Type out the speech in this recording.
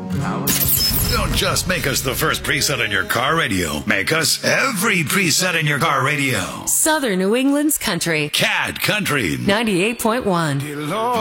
Don't just make us the first preset on your car radio. Make us every preset in your car radio. Southern New England's country. Cat Country. 98.1.